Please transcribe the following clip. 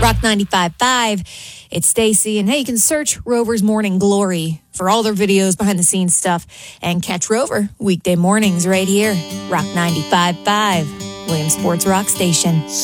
Rock 95.5. It's Stacy, and hey, you can search Rover's Morning Glory for all their videos, behind-the-scenes stuff, and catch Rover weekday mornings right here. Rock 95.5, Williams Sports Rock Station.